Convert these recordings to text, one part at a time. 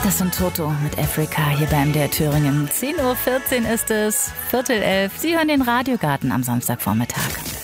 Das sind Toto mit Afrika hier bei MDR Thüringen. 10:14 Uhr ist es, 10:15. Sie hören den Radiogarten am Samstagvormittag.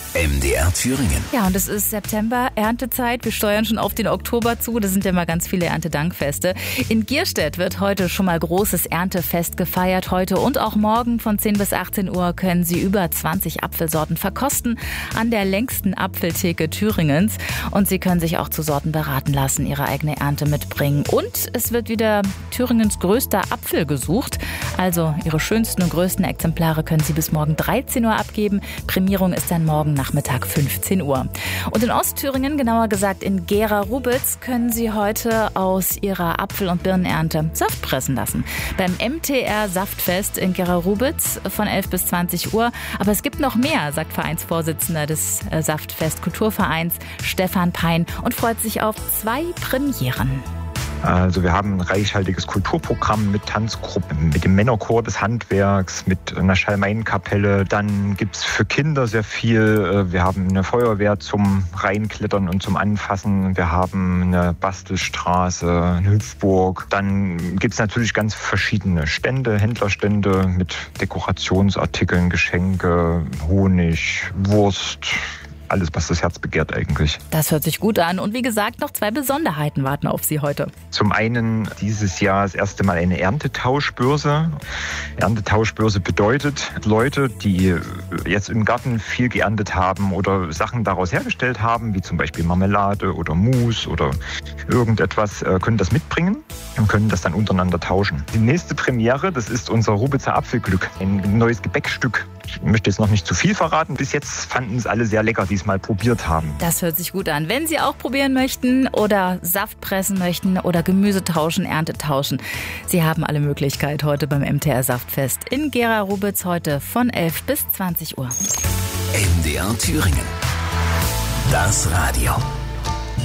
MDR Thüringen. Ja, und es ist September, Erntezeit. Wir steuern schon auf den Oktober zu. Da sind ja immer ganz viele Erntedankfeste. In Gierstedt wird heute schon mal großes Erntefest gefeiert. Heute und auch morgen von 10 bis 18 Uhr können Sie über 20 Apfelsorten verkosten an der längsten Apfeltheke Thüringens. Und Sie können sich auch zu Sorten beraten lassen, Ihre eigene Ernte mitbringen. Und es wird wieder Thüringens größter Apfel gesucht. Also Ihre schönsten und größten Exemplare können Sie bis morgen 13 Uhr abgeben. Prämierung ist dann morgen Nachmittag 15 Uhr. Und in Ostthüringen, genauer gesagt in Gera-Rubitz, können Sie heute aus Ihrer Apfel- und Birnenernte Saft pressen lassen. Beim MTR Saftfest in Gera-Rubitz von 11 bis 20 Uhr. Aber es gibt noch mehr, sagt Vereinsvorsitzender des Saftfest Kulturvereins Stefan Pein und freut sich auf 2 Premieren. Also wir haben ein reichhaltiges Kulturprogramm mit Tanzgruppen, mit dem Männerchor des Handwerks, mit einer Schalmeinenkapelle. Dann gibt's für Kinder sehr viel. Wir haben eine Feuerwehr zum Reinklettern und zum Anfassen. Wir haben eine Bastelstraße, eine Hüpfburg. Dann gibt's natürlich ganz verschiedene Stände, Händlerstände mit Dekorationsartikeln, Geschenke, Honig, Wurst. Alles, was das Herz begehrt eigentlich. Das hört sich gut an. Und wie gesagt, noch 2 Besonderheiten warten auf Sie heute. Zum einen dieses Jahr das erste Mal eine Erntetauschbörse. Erntetauschbörse bedeutet, Leute, die jetzt im Garten viel geerntet haben oder Sachen daraus hergestellt haben, wie zum Beispiel Marmelade oder Mousse oder irgendetwas, können das mitbringen und können das dann untereinander tauschen. Die nächste Premiere, das ist unser Rubitzer Apfelglück. Ein neues Gebäckstück. Ich möchte jetzt noch nicht zu viel verraten. Bis jetzt fanden es alle sehr lecker, die es mal probiert haben. Das hört sich gut an. Wenn Sie auch probieren möchten oder Saft pressen möchten oder Gemüse tauschen, Ernte tauschen, Sie haben alle Möglichkeit heute beim MTR Saftfest in Gera-Rubitz heute von 11 bis 20 Uhr. MDR Thüringen. Das Radio.